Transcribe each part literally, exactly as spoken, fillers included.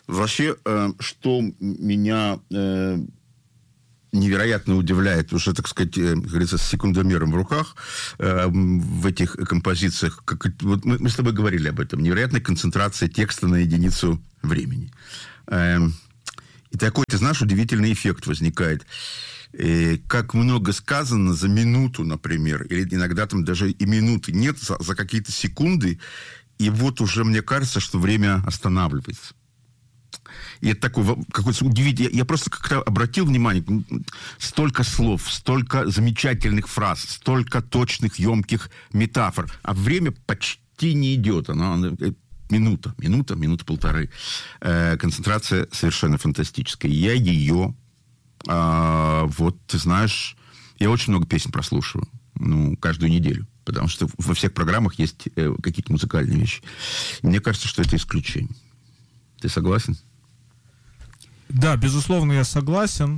Вообще, э, что меня э, невероятно удивляет, уже, так сказать, э, как говорится, с секундомером в руках э, в этих композициях, как, вот мы, мы с тобой говорили об этом, невероятная концентрация текста на единицу времени. Э, и такой, ты знаешь, удивительный эффект возникает. И как много сказано за минуту, например, или иногда там даже и минуты нет, за, за какие-то секунды, и вот уже мне кажется, что время останавливается. И это такой какой-то удивительный... Я, я просто как-то обратил внимание, столько слов, столько замечательных фраз, столько точных, емких метафор, а время почти не идет. Оно, оно, минута, минута, минута полторы. Э, концентрация совершенно фантастическая. Я ее... А, вот, ты знаешь, я очень много песен прослушиваю, ну, каждую неделю, потому что во всех программах есть э, какие-то музыкальные вещи. И мне кажется, что это исключение. Ты согласен? Да, безусловно, я согласен.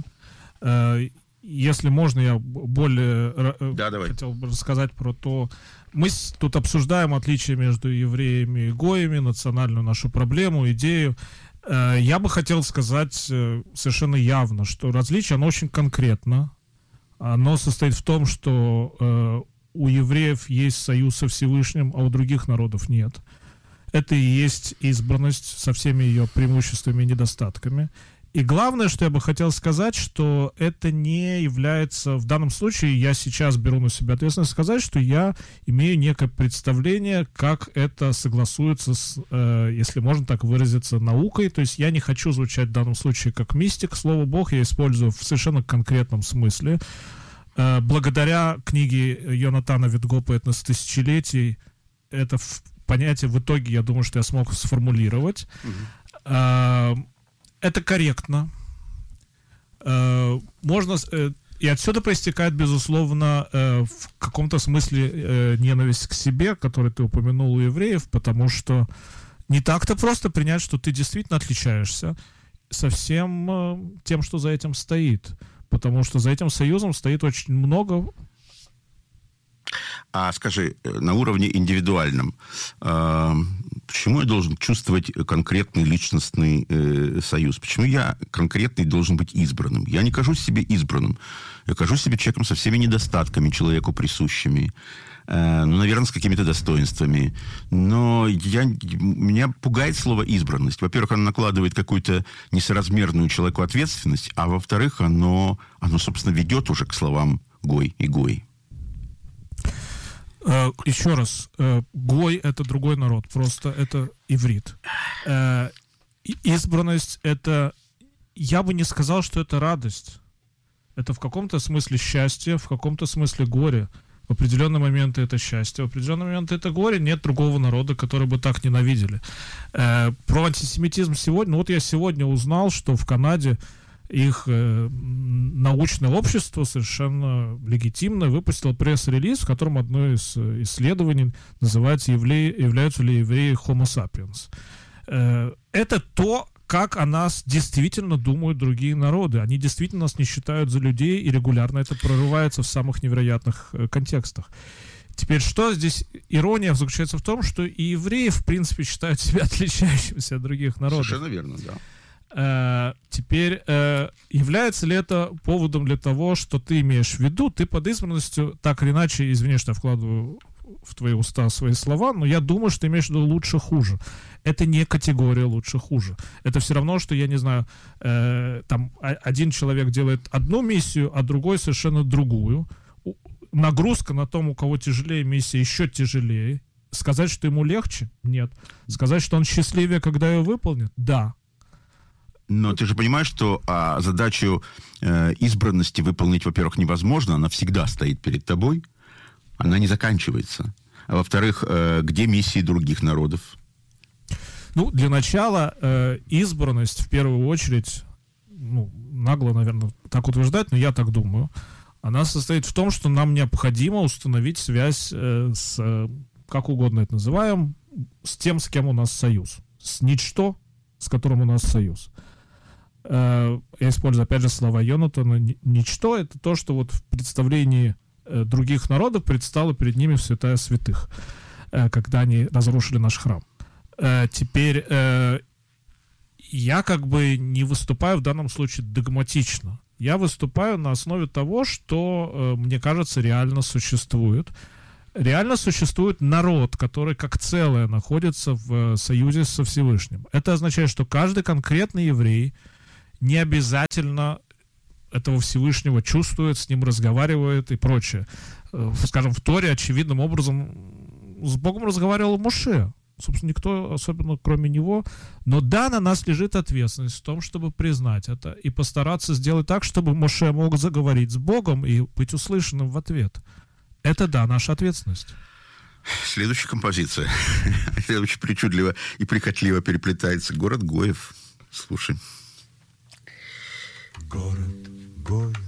Если можно, я более да, хотел бы рассказать про то... Мы тут обсуждаем отличия между евреями и гоями, национальную нашу проблему, идею. Я бы хотел сказать совершенно явно, что различие, оно очень конкретно. Оно состоит в том, что э, у евреев есть союз со Всевышним, а у других народов нет. Это и есть избранность со всеми ее преимуществами и недостатками. И главное, что я бы хотел сказать, что это не является, в данном случае я сейчас беру на себя ответственность сказать, что я имею некое представление, как это согласуется с, э, если можно так выразиться, наукой. То есть я не хочу звучать в данном случае как мистик. Слово Бог я использую в совершенно конкретном смысле. Э, благодаря книге Йонатана Витгопа «Этнос тысячелетий» это в, понятие в итоге, я думаю, что я смог сформулировать. Mm-hmm. Э, Это корректно. Можно... И отсюда проистекает, безусловно, в каком-то смысле ненависть к себе, которую ты упомянул у евреев, потому что не так-то просто принять, что ты действительно отличаешься со всем тем, что за этим стоит. Потому что за этим союзом стоит очень много... А скажи, на уровне индивидуальном, э, почему я должен чувствовать конкретный личностный э, союз? Почему я конкретный должен быть избранным? Я не кажусь себе избранным. Я кажусь себе человеком со всеми недостатками человеку присущими. Э, ну, наверное, с какими-то достоинствами. Но я, меня пугает слово «избранность». Во-первых, оно накладывает какую-то несоразмерную человеку ответственность, а во-вторых, оно, оно собственно, ведет уже к словам «гой» и «гой». Uh, еще раз, uh, гой — это другой народ, просто это иврит. Uh, избранность — это, я бы не сказал, что это радость. Это в каком-то смысле счастье, в каком-то смысле горе. В определенные моменты это счастье, в определенные моменты это горе. Нет другого народа, который бы так ненавидели. Uh, про антисемитизм сегодня, ну вот я сегодня узнал, что в Канаде их э, научное общество совершенно легитимно выпустило пресс-релиз, в котором одно из исследований называется «Явля... «Являются ли евреи Homo sapiens?». Э, это то, как о нас действительно думают другие народы. Они действительно нас не считают за людей, и регулярно это прорывается в самых невероятных э, контекстах. Теперь, что здесь ирония заключается в том, что и евреи, в принципе, считают себя отличающимися от других народов. Совершенно верно, да. Uh, теперь, uh, является ли это поводом для того, что ты имеешь в виду, ты под избранностью, так или иначе, извини, что я вкладываю в твои уста свои слова, но я думаю, что ты имеешь в виду лучше-хуже. Это не категория лучше-хуже. Это все равно, что, я не знаю, uh, там один человек делает одну миссию, а другой совершенно другую. Нагрузка на том, у кого тяжелее миссия, еще тяжелее. Сказать, что ему легче? Нет. Сказать, что он счастливее, когда ее выполнит? Да. Но ты же понимаешь, что а, задачу э, избранности выполнить, во-первых, невозможно, она всегда стоит перед тобой, она не заканчивается. А во-вторых, э, где миссии других народов? Ну, для начала э, избранность, в первую очередь, ну, нагло, наверное, так утверждать, но я так думаю, она состоит в том, что нам необходимо установить связь э, с, э, как угодно это называем, с тем, с кем у нас союз. С ничто, с которым у нас союз. Я использую, опять же, слова Йонатана. Ничто — это то, что вот в представлении других народов предстало перед ними в святая святых, когда они разрушили наш храм. Теперь я как бы не выступаю в данном случае догматично. Я выступаю на основе того, что, мне кажется, реально существует. Реально существует народ, который как целое находится в союзе со Всевышним. Это означает, что каждый конкретный еврей не обязательно этого Всевышнего чувствует, с ним разговаривает и прочее. Скажем, в Торе очевидным образом с Богом разговаривал Моше. Собственно, никто особенно кроме него. Но да, на нас лежит ответственность в том, чтобы признать это и постараться сделать так, чтобы Моше мог заговорить с Богом и быть услышанным в ответ. Это, да, наша ответственность. Следующая композиция. Это очень причудливо и прихотливо переплетается. Город Гоев. Слушай. Город Гоев,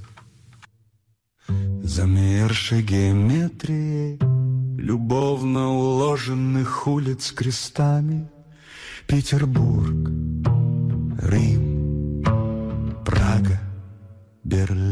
замерший геометрией любовно уложенных улиц крестами. Петербург, Рим, Прага, Берлин.